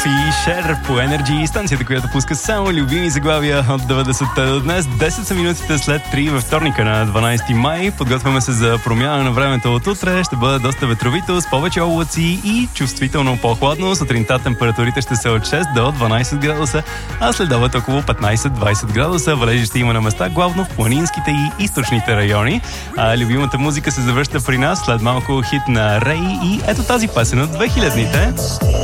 и Шер по Energy, станцията, която пуска само любими заглавия от 90-та до днес. 10 са минутите след 3 във вторника на 12 май. Подготвяме се за промяна на времето от утре. Ще бъде доста ветровито, с повече облаци и чувствително по-хладно. Сутринта температурите ще са от 6 до 12 градуса, а след обед около 15-20 градуса. Валежи ще има на места, главно в планинските и източните райони. Любимата музика се завръща при нас след малко хит на Рей и ето тази песен от 2000-те.